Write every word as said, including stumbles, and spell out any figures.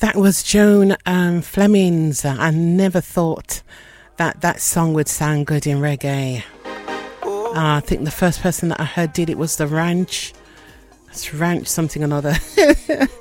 That was Joan um, Fleming's. I never thought that that song would sound good in reggae. Uh, I think the first person that I heard did it was The Ranch. It's Ranch something or another.